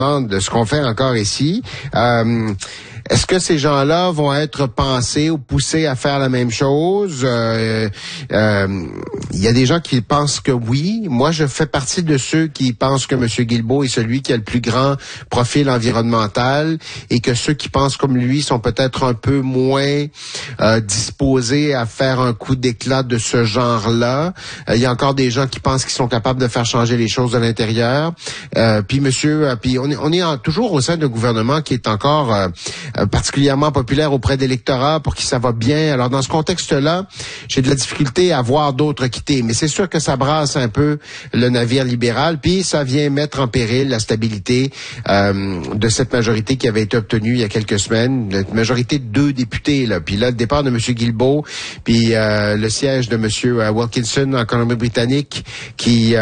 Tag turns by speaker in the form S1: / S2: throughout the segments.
S1: de ce qu'on fait encore ici. Est-ce que ces gens-là vont être pensés ou poussés à faire la même chose? Il y a des gens qui pensent que oui. Moi, je fais partie de ceux qui pensent que M. Guilbeault est celui qui a le plus grand profil environnemental et que ceux qui pensent comme lui sont peut-être un peu moins disposés à faire un coup d'éclat de ce genre-là. Il y a encore des gens qui pensent qu'ils sont capables de faire changer les choses de l'intérieur. Puis on est toujours au sein d'un gouvernement qui est encore particulièrement populaire auprès de l'électorat, pour qui ça va bien. Alors, dans ce contexte-là, j'ai de la difficulté à voir d'autres quitter. Mais c'est sûr que ça brasse un peu le navire libéral, puis ça vient mettre en péril la stabilité de cette majorité qui avait été obtenue il y a quelques semaines, la majorité de 2 députés. Là. Puis là, le départ de M. Guilbeault, puis le siège de M. Wilkinson en Colombie-Britannique, qui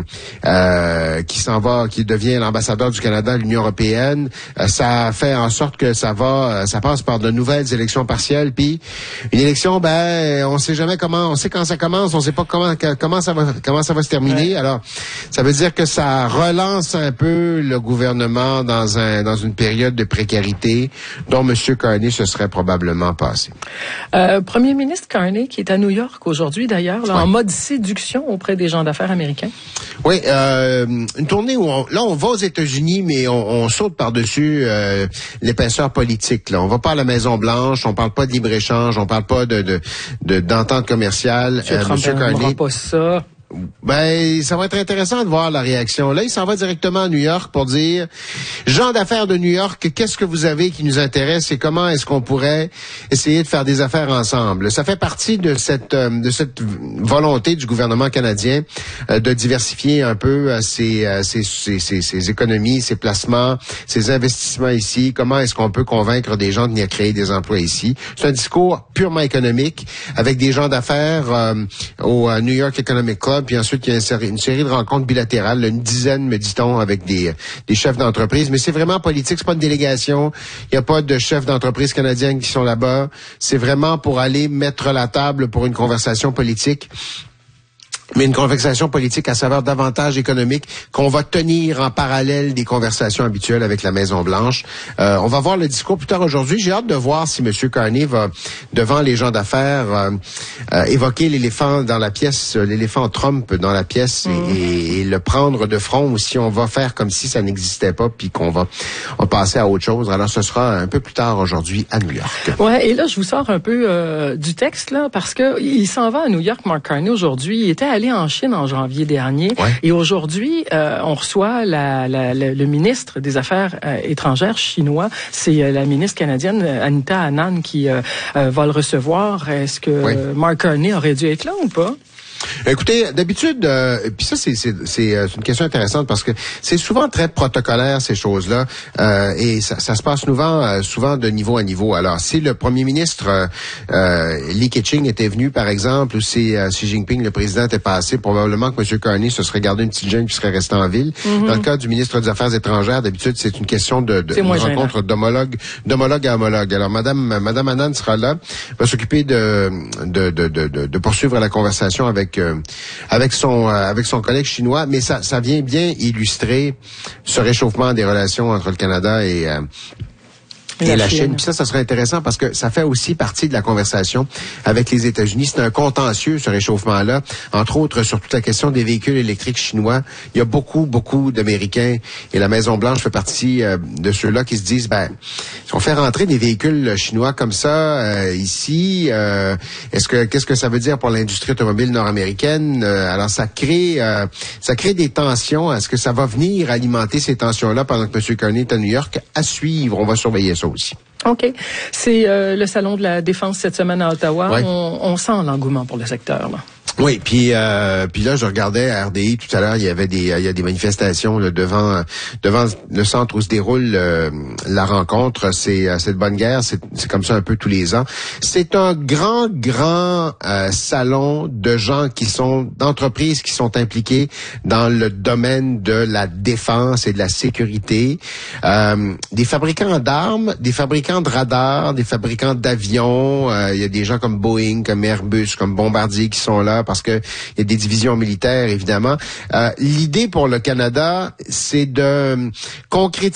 S1: s'en va, qui devient l'ambassadeur du Canada à l'Union européenne, ça fait en sorte que ça passe par de nouvelles élections partielles, puis une élection, on sait jamais comment, on sait quand ça commence, on sait pas comment ça va se terminer. Ouais. Alors, ça veut dire que ça relance un peu le gouvernement dans une période de précarité dont M. Carney se serait probablement passé.
S2: Premier ministre Carney, qui est à New York aujourd'hui d'ailleurs, là, en mode séduction auprès des gens d'affaires américains.
S1: Oui, une tournée où on va aux États-Unis, mais on saute par-dessus l'épaisseur politique. Là. On va pas à la Maison-Blanche, on parle pas de libre-échange, on parle pas d'entente commerciale.
S2: Monsieur Carney, pas ça.
S1: Ça va être intéressant de voir la réaction. Là, il s'en va directement à New York pour dire, gens d'affaires de New York, qu'est-ce que vous avez qui nous intéresse et comment est-ce qu'on pourrait essayer de faire des affaires ensemble. Ça fait partie de cette volonté du gouvernement canadien de diversifier un peu ses économies, ses placements, ses investissements ici. Comment est-ce qu'on peut convaincre des gens de venir créer des emplois ici. C'est un discours purement économique avec des gens d'affaires au New York Economic Club. Puis ensuite, il y a une série de rencontres bilatérales, une dizaine, me dit-on, avec des chefs d'entreprise. Mais c'est vraiment politique, c'est pas une délégation. Il n'y a pas de chefs d'entreprise canadiens qui sont là-bas. C'est vraiment pour aller mettre la table pour une conversation politique. Mais une conversation politique à saveur davantage économique qu'on va tenir en parallèle des conversations habituelles avec la Maison-Blanche. On va voir le discours plus tard aujourd'hui. J'ai hâte de voir si M. Carney va, devant les gens d'affaires, évoquer l'éléphant dans la pièce, l'éléphant Trump dans la pièce et le prendre de front, ou si on va faire comme si ça n'existait pas puis qu'on va passer à autre chose. Alors, ce sera un peu plus tard aujourd'hui à New York.
S2: Ouais, et là, je vous sors un peu du texte, là, parce que il s'en va à New York, Mark Carney, aujourd'hui. Il était allé en Chine en janvier dernier. Ouais. Et aujourd'hui, on reçoit le ministre des Affaires étrangères chinois. C'est la ministre canadienne, Anita Anand, qui va le recevoir. Est-ce que Mark Carney aurait dû être là ou pas?
S1: Écoutez, d'habitude, puis ça c'est une question intéressante parce que c'est souvent très protocolaire ces choses-là, et ça se passe souvent de niveau à niveau. Alors, si le premier ministre Li Keqiang était venu, par exemple, ou si Xi Jinping, le président, était passé, probablement que M. Carney se serait gardé une petite gêne puis serait resté en ville. Dans le cas du ministre des Affaires étrangères, d'habitude, c'est une question de rencontre d'homologue à homologue. Alors, Madame Anand sera là, va s'occuper de poursuivre la conversation avec son collègue chinois, mais ça vient bien illustrer ce réchauffement des relations entre le Canada et la Chine. Puis ça serait intéressant parce que ça fait aussi partie de la conversation avec les États-Unis. C'est un contentieux, ce réchauffement-là, entre autres sur toute la question des véhicules électriques chinois. Il y a beaucoup d'Américains, et la Maison-Blanche fait partie de ceux-là qui se disent, si on fait rentrer des véhicules chinois comme ça ici, qu'est-ce que ça veut dire pour l'industrie automobile nord-américaine? Alors ça crée des tensions. Est-ce que ça va venir alimenter ces tensions-là pendant que M. Carney est à New York? À suivre, on va surveiller ça aussi.
S2: OK. C'est le Salon de la Défense cette semaine à Ottawa. Ouais. On sent l'engouement pour le secteur, là.
S1: Oui, puis là je regardais à RDI tout à l'heure, il y a des manifestations là, devant le centre où se déroule la rencontre. C'est de bonne guerre, c'est comme ça un peu tous les ans. C'est un grand salon de gens d'entreprises qui sont impliquées dans le domaine de la défense et de la sécurité. Des fabricants d'armes, des fabricants de radars, des fabricants d'avions. Il y a des gens comme Boeing, comme Airbus, comme Bombardier qui sont là parce que il y a des divisions militaires, évidemment. L'idée pour le Canada, c'est de concrétiser